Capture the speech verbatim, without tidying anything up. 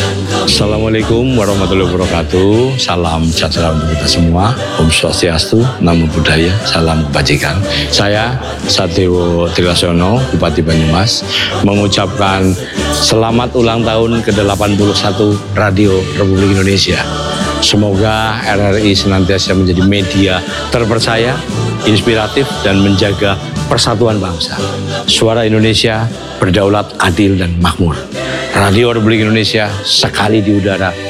Assalamualaikum warahmatullahi wabarakatuh. Salam sejahtera untuk kita semua. Om Swastiastu, Namo Buddhaya, salam kebajikan. Saya Satrio Trilasono, Bupati Banyumas, mengucapkan selamat ulang tahun ke delapan puluh satu Radio Republik Indonesia. Semoga R R I senantiasa menjadi media terpercaya, inspiratif, dan menjaga persatuan bangsa. Suara Indonesia berdaulat, adil, dan makmur. Radio Republik Indonesia sekali di udara,